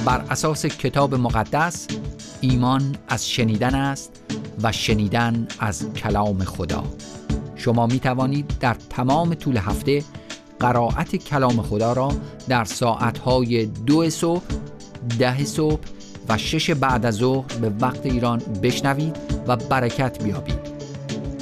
بر اساس کتاب مقدس ایمان از شنیدن است و شنیدن از کلام خدا. شما می توانید در تمام طول هفته قرائت کلام خدا را در ساعتهای 2 صبح، 10 صبح و 6 بعد از ظهر به وقت ایران بشنوید و برکت بیابید.